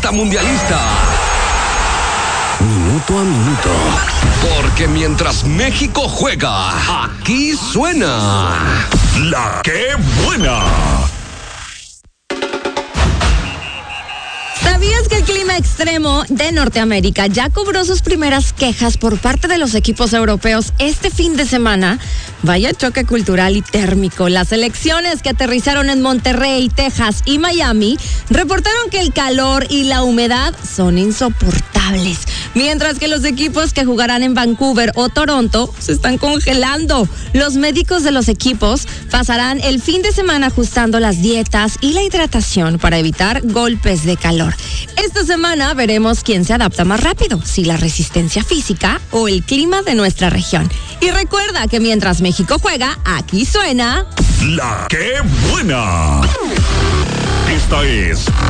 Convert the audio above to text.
fiesta mundialista. Minuto a minuto. Porque mientras México juega, aquí suena La ¡Qué Buena! ¿Sabías que el clima extremo de Norteamérica ya cobró sus primeras quejas por parte de los equipos europeos este fin de semana? Vaya choque cultural y térmico. Las selecciones que aterrizaron en Monterrey, Texas y Miami reportaron que el calor y la humedad son insoportables, mientras que los equipos que jugarán en Vancouver o Toronto se están congelando. Los médicos de los equipos pasarán el fin de semana ajustando las dietas y la hidratación para evitar golpes de calor. Esta semana veremos quién se adapta más rápido, si la resistencia física o el clima de nuestra región. Y recuerda que mientras México juega, aquí suena La ¡Qué Buena! Esta es